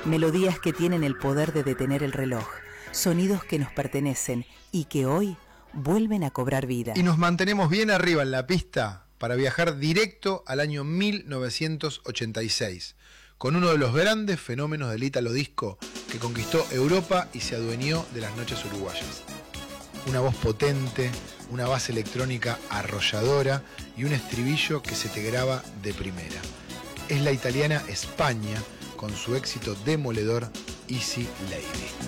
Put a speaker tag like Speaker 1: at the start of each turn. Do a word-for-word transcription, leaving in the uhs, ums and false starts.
Speaker 1: Melodías que tienen el poder de detener el reloj, sonidos que nos pertenecen y que hoy vuelven a cobrar vida.
Speaker 2: Y nos mantenemos bien arriba en la pista para viajar directo al año mil novecientos ochenta y seis, con uno de los grandes fenómenos del ítalo disco que conquistó Europa y se adueñó de las noches uruguayas. Una voz potente, una base electrónica arrolladora y un estribillo que se te graba de primera. Es la italiana España con su éxito demoledor Easy Lady.